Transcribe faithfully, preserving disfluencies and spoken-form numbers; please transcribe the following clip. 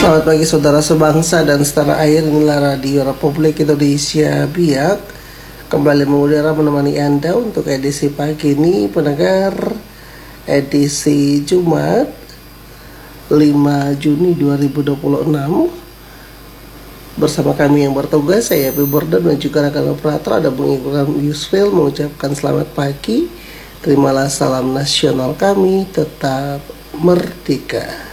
Selamat pagi saudara sebangsa dan setanah air. Inilah Radio Republik Indonesia Biak, kembali mengudara menemani Anda untuk edisi pagi ini, pendengar, edisi Jumat lima Juni dua ribu dua puluh enam. Bersama kami yang bertugas, saya Epi Bordan dan juga rekan operator ada Bung Iqbal Yusril mengucapkan selamat pagi. Terimalah salam nasional kami, tetap merdeka.